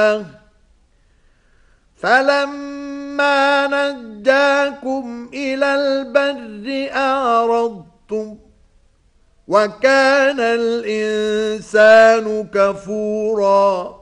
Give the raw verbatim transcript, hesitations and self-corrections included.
فلما نجاكم إلى البر أعرضتم وكان الإنسان كفوراً